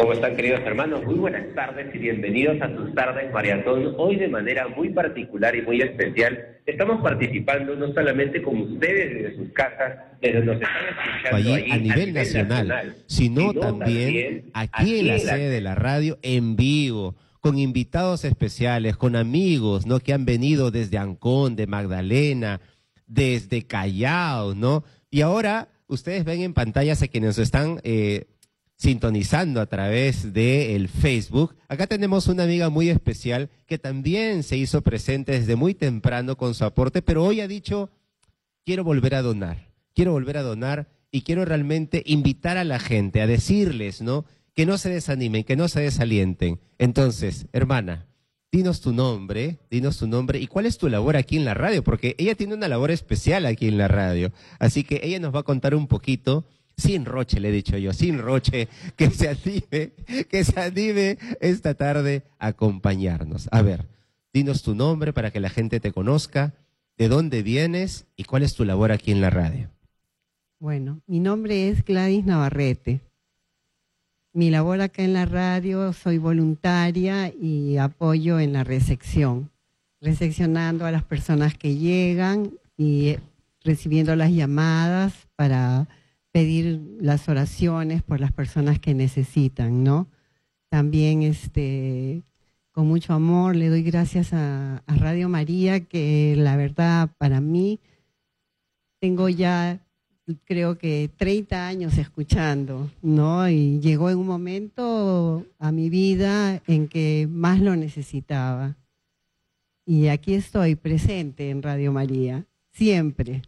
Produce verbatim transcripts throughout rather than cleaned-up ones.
¿Cómo están, queridos hermanos? Muy buenas tardes y bienvenidos a sus tardes maratón. Hoy de manera muy particular y muy especial estamos participando no solamente con ustedes desde sus casas, desde nos están escuchando allí, ahí, a nivel, a nivel nacional, nacional sino, sino también, también aquí, aquí en la sede de la radio en vivo, con invitados especiales, con amigos, ¿no? Que han venido desde Ancón, de Magdalena, desde Callao, ¿no? Y ahora ustedes ven en pantallas a quienes están eh, sintonizando a través del Facebook. Acá tenemos una amiga muy especial que también se hizo presente desde muy temprano con su aporte, pero hoy ha dicho, quiero volver a donar, quiero volver a donar y quiero realmente invitar a la gente a decirles, ¿no? Que no se desanimen, que no se desalienten. Entonces, hermana, dinos tu nombre, dinos tu nombre y cuál es tu labor aquí en la radio, porque ella tiene una labor especial aquí en la radio. Así que ella nos va a contar un poquito, sin roche le he dicho yo, sin roche, que se anime, que se anime esta tarde a acompañarnos. A ver, dinos tu nombre para que la gente te conozca, de dónde vienes y cuál es tu labor aquí en la radio. Bueno, mi nombre es Gladys Navarrete. Mi labor acá en la radio, soy voluntaria y apoyo en la recepción, recepcionando a las personas que llegan y recibiendo las llamadas para pedir las oraciones por las personas que necesitan, ¿no? También este, con mucho amor le doy gracias a, a Radio María, que la verdad para mí tengo ya creo que treinta años escuchando, ¿no? Y llegó en un momento a mi vida en que más lo necesitaba. Y aquí estoy presente en Radio María, siempre.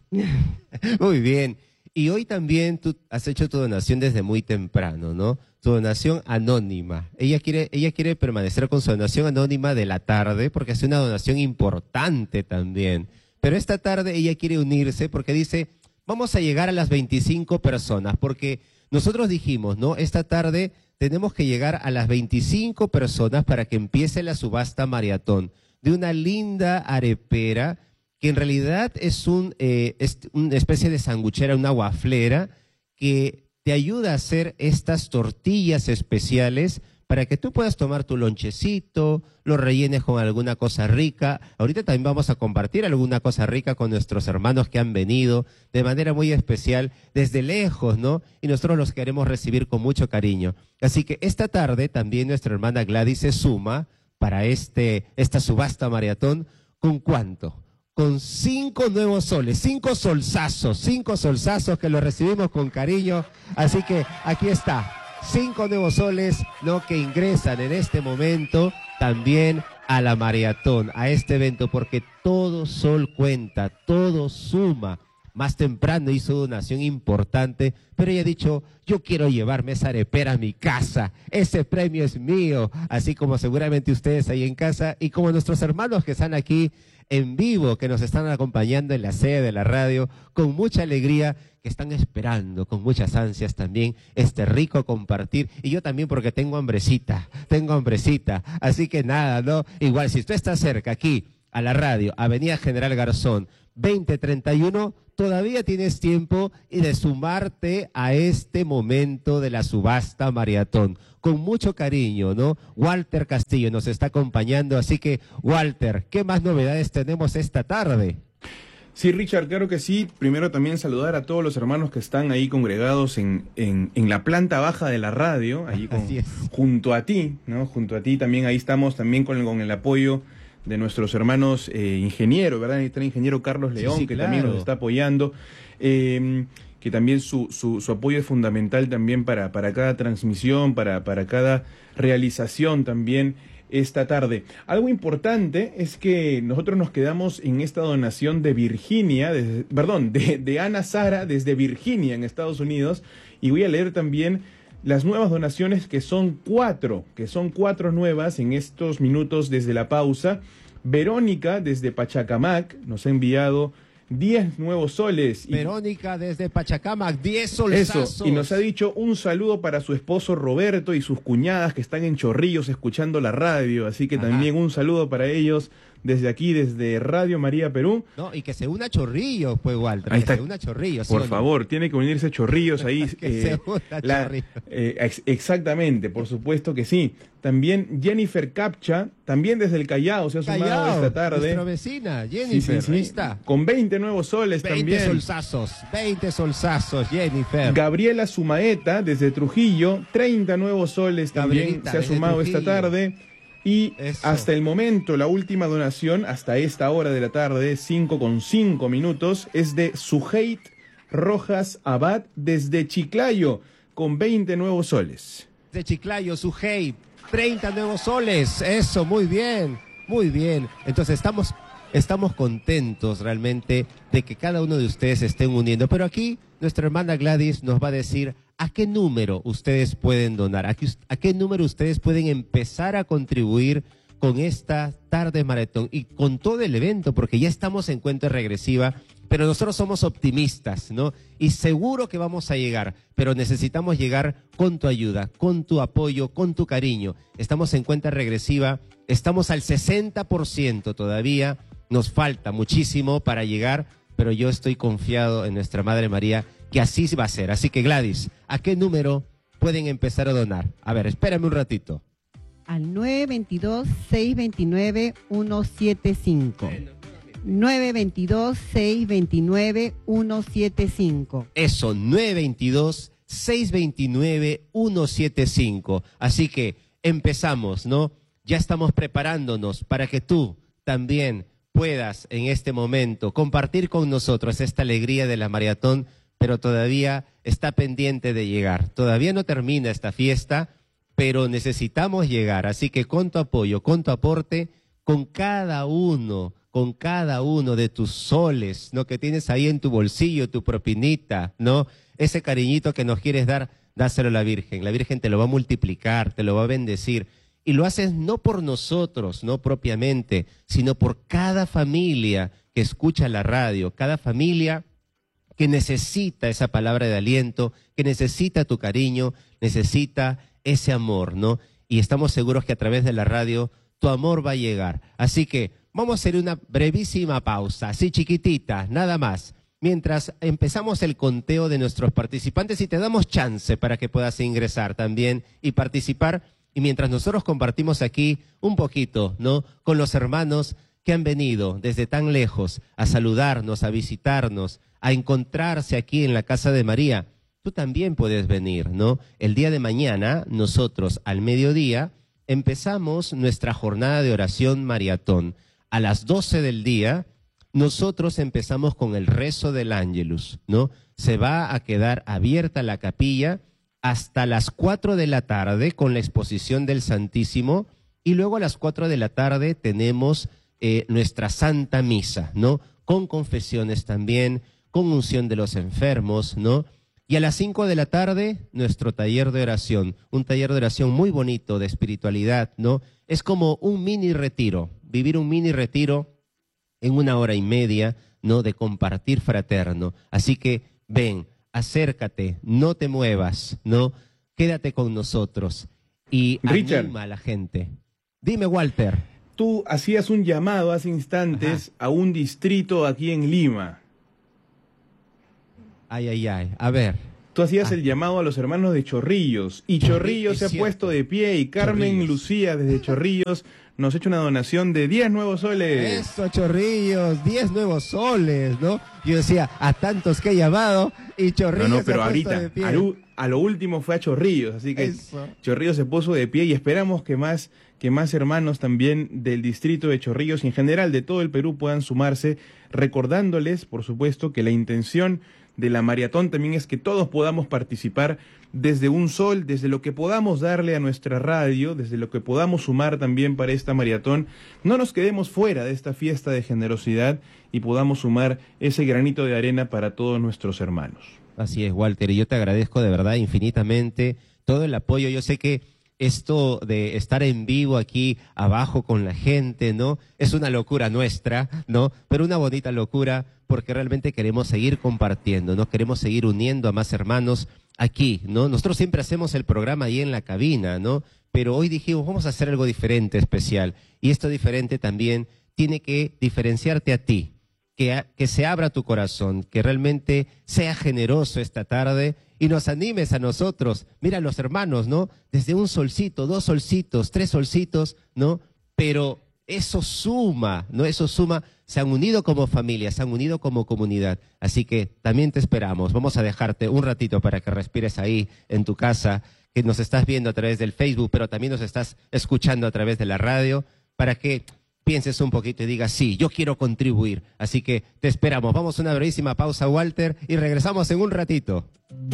Muy bien. Y hoy también tú has hecho tu donación desde muy temprano, ¿no? Tu donación anónima. Ella quiere, ella quiere permanecer con su donación anónima de la tarde porque es una donación importante también. Pero esta tarde ella quiere unirse porque dice, vamos a llegar a las veinticinco personas, porque nosotros dijimos, ¿no? Esta tarde tenemos que llegar a las veinticinco personas para que empiece la subasta maratón de una linda arepera que en realidad es, un, eh, es una especie de sanguchera, una waflera, que te ayuda a hacer estas tortillas especiales para que tú puedas tomar tu lonchecito, lo rellenes con alguna cosa rica. Ahorita también vamos a compartir alguna cosa rica con nuestros hermanos que han venido de manera muy especial desde lejos, ¿no? Y nosotros los queremos recibir con mucho cariño. Así que esta tarde también nuestra hermana Gladys se suma para este, esta subasta maratón. ¿Con cuánto? Con cinco nuevos soles, cinco solsazos, cinco solsazos que los recibimos con cariño. Así que aquí está. Cinco nuevos soles, ¿no? Que ingresan en este momento también a la maratón, a este evento, porque todo sol cuenta, todo suma. Más temprano hizo donación importante, pero ella ha dicho, yo quiero llevarme esa arepera a mi casa, ese premio es mío, así como seguramente ustedes ahí en casa y como nuestros hermanos que están aquí en vivo, que nos están acompañando en la sede de la radio, con mucha alegría, que están esperando con muchas ansias también este rico compartir. Y yo también porque tengo hambrecita, tengo hambrecita. Así que nada, ¿no? Igual, si tú estás cerca aquí, a la radio, Avenida General Garzón, veinte treinta y uno, todavía tienes tiempo de sumarte a este momento de la subasta maratón. Con mucho cariño, ¿no? Walter Castillo nos está acompañando, así que, Walter, ¿qué más novedades tenemos esta tarde? Sí, Richard, claro que sí. Primero también saludar a todos los hermanos que están ahí congregados en, en, en la planta baja de la radio, allí con, junto a ti, ¿no? Junto a ti también, ahí estamos también con, con el apoyo de nuestros hermanos eh, ingenieros, ¿verdad? Ahí está el ingeniero Carlos León, sí, sí, que claro. también nos está apoyando, eh, que también su, su, su apoyo es fundamental también para, para cada transmisión, para, para cada realización también esta tarde. Algo importante es que nosotros nos quedamos en esta donación de Virginia, de, perdón, de, de Ana Sara desde Virginia en Estados Unidos, y voy a leer también las nuevas donaciones, que son cuatro, que son cuatro nuevas en estos minutos desde la pausa. Verónica desde Pachacamac nos ha enviado diez nuevos soles. Y Verónica desde Pachacamac, diez solsazos. Eso, y nos ha dicho un saludo para su esposo Roberto y sus cuñadas que están en Chorrillos escuchando la radio, así que Ajá. también un saludo para ellos desde aquí, desde Radio María Perú. No, y que se una Chorrillos, pues, Walter. Ahí que está. se una Chorrillos. Por ¿sí favor, no? Tiene que unirse Chorrillos ahí. que eh, se una la, Chorrillos. Eh, ex exactamente, por supuesto que sí. También Jennifer Capcha, también desde el Callao, se ha sumado Callao, esta tarde. Nuestra vecina, Jennifer, sí, sí, sí. ahí está. Con veinte nuevos soles veinte también. solsazos, veinte solsazos, Jennifer. Gabriela Sumaeta, desde Trujillo, treinta nuevos soles también Gabrielita, se ha sumado Trujillo. esta tarde. Y Eso. hasta el momento, la última donación, hasta esta hora de la tarde, cinco con cinco minutos, es de Sujeit Rojas Abad, desde Chiclayo, con veinte nuevos soles. De Chiclayo, Sujei, treinta nuevos soles. Eso, muy bien, muy bien. Entonces estamos, estamos contentos realmente de que cada uno de ustedes se estén uniendo. Pero aquí nuestra hermana Gladys nos va a decir a qué número ustedes pueden donar, a qué, a qué número ustedes pueden empezar a contribuir con esta tarde maratón y con todo el evento, porque ya estamos en cuenta regresiva, pero nosotros somos optimistas, ¿no? Y seguro que vamos a llegar, pero necesitamos llegar con tu ayuda, con tu apoyo, con tu cariño. Estamos en cuenta regresiva, estamos al sesenta por ciento todavía, nos falta muchísimo para llegar, pero yo estoy confiado en nuestra Madre María que así va a ser. Así que Gladys, ¿a qué número pueden empezar a donar? A ver, espérame un ratito. Al nueve dos dos, seis dos nueve, uno siete cinco. nueve dos dos, seis dos nueve, uno siete cinco. Eso, nueve dos dos, seis dos nueve, uno siete cinco. Así que empezamos, ¿no? Ya estamos preparándonos para que tú también puedas en este momento compartir con nosotros esta alegría de la maratón, pero todavía está pendiente de llegar. Todavía no termina esta fiesta, pero necesitamos llegar. Así que con tu apoyo, con tu aporte, con cada uno, con cada uno de tus soles, ¿no? Que tienes ahí en tu bolsillo, tu propinita, ¿no? Ese cariñito que nos quieres dar, dáselo a la Virgen. La Virgen te lo va a multiplicar, te lo va a bendecir. Y lo haces no por nosotros, no propiamente, sino por cada familia que escucha la radio, cada familia que necesita esa palabra de aliento, que necesita tu cariño, necesita ese amor, ¿no? Y estamos seguros que a través de la radio tu amor va a llegar. Así que vamos a hacer una brevísima pausa, así chiquitita, nada más, mientras empezamos el conteo de nuestros participantes y te damos chance para que puedas ingresar también y participar. Y mientras nosotros compartimos aquí un poquito, ¿no? Con los hermanos que han venido desde tan lejos a saludarnos, a visitarnos, a encontrarse aquí en la casa de María, tú también puedes venir, ¿no? El día de mañana, nosotros al mediodía, empezamos nuestra jornada de oración maratón. A las doce del día, nosotros empezamos con el rezo del Ángelus, ¿no? Se va a quedar abierta la capilla hasta las cuatro de la tarde con la exposición del Santísimo, y luego a las cuatro de la tarde tenemos eh, nuestra Santa Misa, ¿no? Con confesiones también, con unción de los enfermos, ¿no? Y a las cinco de la tarde, nuestro taller de oración, un taller de oración muy bonito, de espiritualidad, ¿no? Es como un mini retiro, vivir un mini retiro en una hora y media, ¿no? De compartir fraterno. Así que ven, acércate, no te muevas, ¿no? Quédate con nosotros y Richard, anima a la gente. Dime, Walter. Tú hacías un llamado hace instantes Ajá. a un distrito aquí en Lima. Ay, ay, ay. A ver. Tú hacías ah. el llamado a los hermanos de Chorrillos, y Chorrillos se ha puesto de pie, y Carmen Chorrillos. Lucía desde Chorrillos nos ha hecho una donación de diez nuevos soles. Eso, Chorrillos, diez nuevos soles, ¿no? Yo decía, a tantos que he llamado, y Chorrillos no, no, pero se ha ahorita, puesto de pie. A lo, a lo último fue a Chorrillos, así que Eso. Chorrillos se puso de pie, y esperamos que más, que más hermanos también del distrito de Chorrillos y en general de todo el Perú puedan sumarse, recordándoles, por supuesto, que la intención de la maratón también es que todos podamos participar desde un sol, desde lo que podamos darle a nuestra radio, desde lo que podamos sumar también para esta maratón. No nos quedemos fuera de esta fiesta de generosidad y podamos sumar ese granito de arena para todos nuestros hermanos. Así es, Walter, y yo te agradezco de verdad infinitamente todo el apoyo. Yo sé que esto de estar en vivo aquí abajo con la gente, ¿no? Es una locura nuestra, ¿no? Pero una bonita locura, porque realmente queremos seguir compartiendo, ¿no? Queremos seguir uniendo a más hermanos aquí, ¿no? Nosotros siempre hacemos el programa ahí en la cabina, ¿no? Pero hoy dijimos, vamos a hacer algo diferente, especial. Y esto diferente también tiene que diferenciarte a ti, que, que se abra tu corazón, que realmente sea generoso esta tarde y nos animes a nosotros. Mira los hermanos, ¿no? Desde un solcito, dos solcitos, tres solcitos, ¿no? Pero eso suma, ¿no? Eso suma. Se han unido como familia, se han unido como comunidad. Así que también te esperamos. Vamos a dejarte un ratito para que respires ahí en tu casa, que nos estás viendo a través del Facebook, pero también nos estás escuchando a través de la radio, para que pienses un poquito y digas, sí, yo quiero contribuir. Así que te esperamos. Vamos a una brevísima pausa, Walter, y regresamos en un ratito.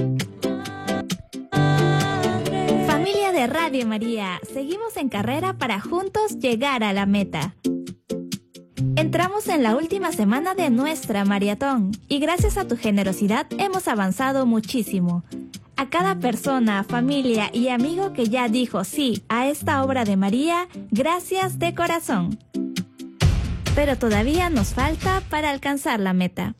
Familia de Radio María, seguimos en carrera para juntos llegar a la meta. Entramos en la última semana de nuestra maratón y gracias a tu generosidad hemos avanzado muchísimo. A cada persona, familia y amigo que ya dijo sí a esta obra de María, gracias de corazón. Pero todavía nos falta para alcanzar la meta.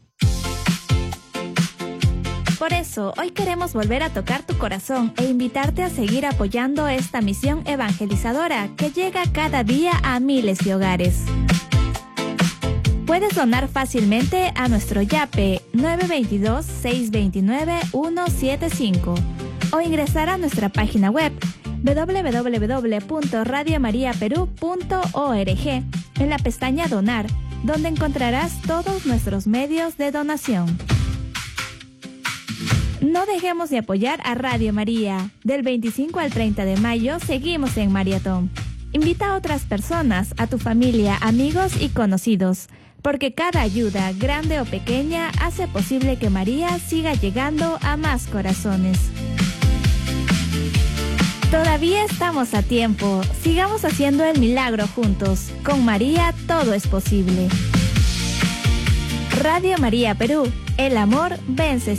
Por eso, hoy queremos volver a tocar tu corazón e invitarte a seguir apoyando esta misión evangelizadora que llega cada día a miles de hogares. Puedes donar fácilmente a nuestro Yape nueve dos dos, seis dos nueve, uno siete cinco o ingresar a nuestra página web doble u doble u doble u punto radio maría perú punto org en la pestaña Donar, donde encontrarás todos nuestros medios de donación. No dejemos de apoyar a Radio María. Del veinticinco al treinta de mayo seguimos en maratón. Invita a otras personas, a tu familia, amigos y conocidos, porque cada ayuda, grande o pequeña, hace posible que María siga llegando a más corazones. Todavía estamos a tiempo. Sigamos haciendo el milagro juntos. Con María todo es posible. Radio María Perú. El amor vence